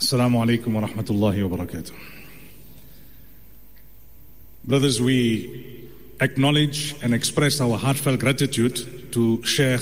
Assalamu alaikum wa rahmatullahi wa barakatuh. Brothers, we acknowledge and express our heartfelt gratitude to Sheikh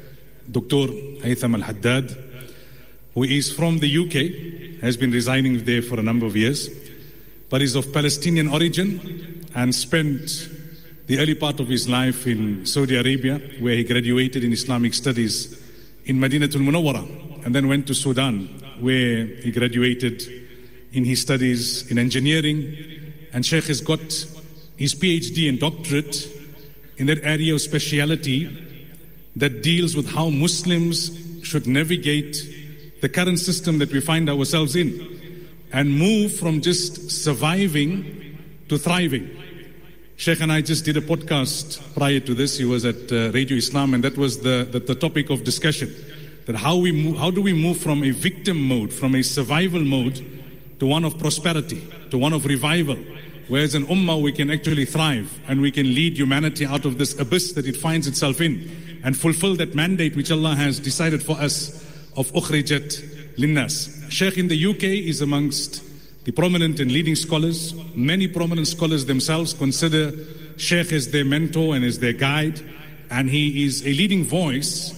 Dr. Haytham Al-Haddad, who is from the UK, has been residing there for a number of years, but is of Palestinian origin and spent the early part of his life in Saudi Arabia, where he graduated in Islamic studies in Madinatul Munawwara, and then went to Sudan, where he graduated in his studies in engineering. And Sheikh has got his PhD and doctorate in that area of speciality that deals with how Muslims should navigate the current system that we find ourselves in and move from just surviving to thriving. Sheikh and I just did a podcast prior to this. He was at Radio Islam, and that was the topic of discussion. That how do we move from a victim mode, from a survival mode, to one of prosperity, to one of revival, where as an ummah we can actually thrive and we can lead humanity out of this abyss that it finds itself in and fulfill that mandate which Allah has decided for us of ukhrijat linnas. Sheikh in the UK is amongst the prominent and leading scholars. Many prominent scholars themselves consider Sheikh as their mentor and as their guide, and he is a leading voice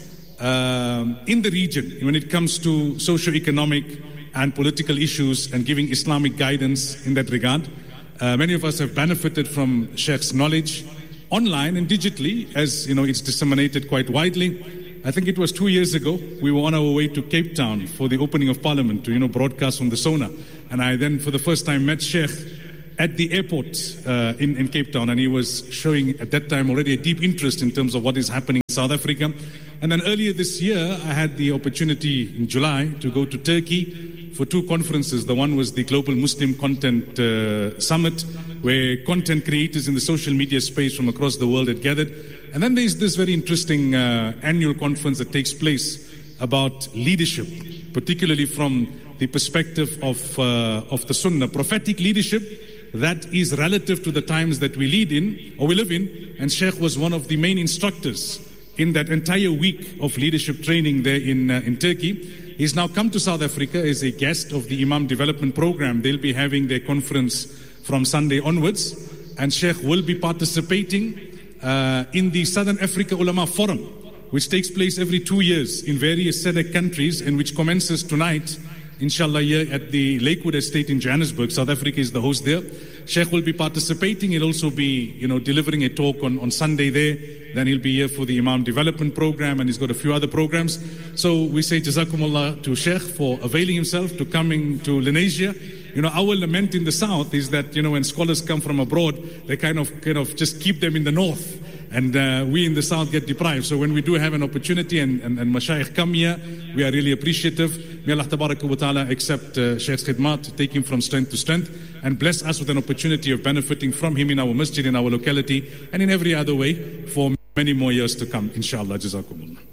in the region when it comes to socio-economic and political issues and giving Islamic guidance in that regard. Many of us have benefited from Sheikh's knowledge online and digitally, as you know, it's disseminated quite widely. I think it was 2 years ago, we were on our way to Cape Town for the opening of Parliament to, broadcast from the Sona. And I then for the first time met Sheikh at the airport in Cape Town, and he was showing at that time already a deep interest in terms of what is happening in South Africa. And then earlier this year, I had the opportunity in July to go to Turkey for 2 conferences. The one was the Global Muslim Content Summit, where content creators in the social media space from across the world had gathered. And then there's this very interesting annual conference that takes place about leadership, particularly from the perspective of the Sunnah, prophetic leadership that is relative to the times that we live in. And Sheikh was one of the main instructors in that entire week of leadership training there in Turkey. He's now come to South Africa as a guest of the Imam Development Program. They'll be having their conference from Sunday onwards, and Sheikh will be participating in the Southern Africa Ulama Forum, which takes place every 2 years in various SADC countries, and which commences tonight, inshallah, here at the Lakewood Estate in Johannesburg. South Africa is the host there. Sheikh will be participating. He'll also be, delivering a talk on Sunday there. Then he'll be here for the Imam Development Program, and he's got a few other programs. So we say Jazakumullah to Sheikh for availing himself to coming to Lenasia. Our lament in the south is that, when scholars come from abroad, they kind of just keep them in the north. And we in the south get deprived. So when we do have an opportunity and Mashayikh come here, we are really appreciative. May Allah Tabaraka wa Ta'ala accept Shaykh's khidmat, take him from strength to strength, and bless us with an opportunity of benefiting from him in our masjid, in our locality, and in every other way for many more years to come. Inshallah. Jazakumullah.